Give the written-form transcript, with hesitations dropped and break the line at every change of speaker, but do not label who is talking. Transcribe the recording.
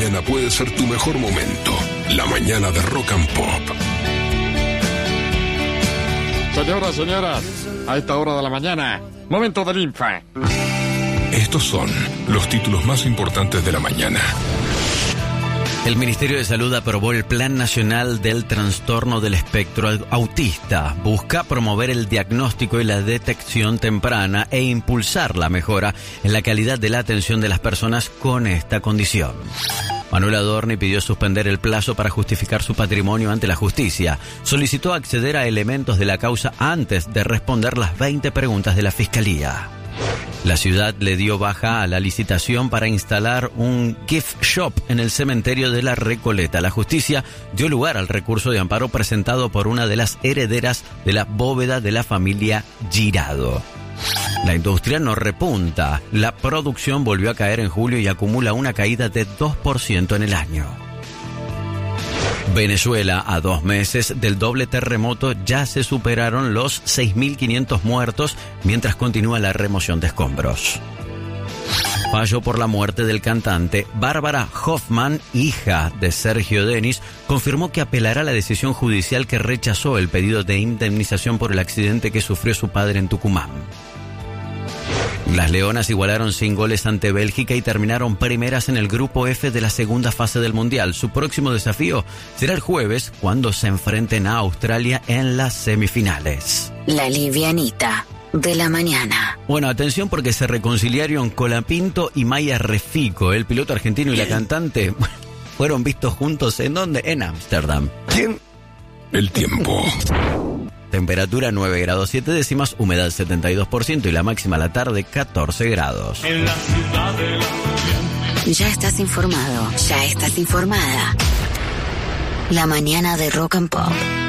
mañana puede ser tu mejor momento. La mañana de Rock and Pop.
Señoras, a esta hora de la mañana, momento del Infa.
Estos son los títulos más importantes de la mañana.
El Ministerio de Salud aprobó el Plan Nacional del Trastorno del Espectro Autista. Busca promover el diagnóstico y la detección temprana e impulsar la mejora en la calidad de la atención de las personas con esta condición. Manuel Adorni pidió suspender el plazo para justificar su patrimonio ante la justicia. Solicitó acceder a elementos de la causa antes de responder las 20 preguntas de la Fiscalía. La ciudad le dio baja a la licitación para instalar un gift shop en el cementerio de La Recoleta. La justicia dio lugar al recurso de amparo presentado por una de las herederas de la bóveda de la familia Girado. La industria no repunta. La producción volvió a caer en julio y acumula una caída de 2% en el año. Venezuela, a 2 meses del doble terremoto, ya se superaron los 6.500 muertos mientras continúa la remoción de escombros. Fallo por la muerte del cantante. Bárbara Hoffman, hija de Sergio Denis, confirmó que apelará a la decisión judicial que rechazó el pedido de indemnización por el accidente que sufrió su padre en Tucumán. Las Leonas igualaron sin goles ante Bélgica y terminaron primeras en el grupo F de la segunda fase del Mundial. Su próximo desafío será el jueves, cuando se enfrenten a Australia en las semifinales.
La livianita de la mañana.
Bueno, atención porque se reconciliaron Colapinto y Maya Refico. El piloto argentino y la cantante fueron vistos juntos ¿en dónde? En Ámsterdam.
¿Quién? El tiempo.
Temperatura 9 grados 7 décimas, humedad 72% y la máxima a la tarde 14 grados.
En la ciudad de la...
Ya estás informado, ya estás informada. La mañana de Rock and Pop.